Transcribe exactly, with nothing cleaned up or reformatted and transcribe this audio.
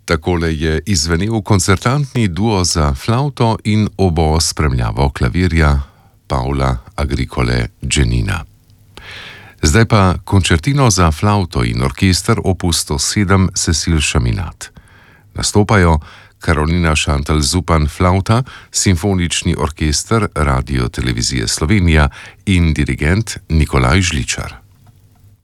Takole je izvenel koncertantni duo za flavto in obo spremljavo klavirja Pavla Agricole Genina. Zdaj pa koncertino za flavto in orkester opus sto sedem Cécile Chaminade. Nastopajo Karolina Šantel-Zupan flavta, Simfonični orkester Radio Televizije Slovenija in dirigent Nikolaj Žličar.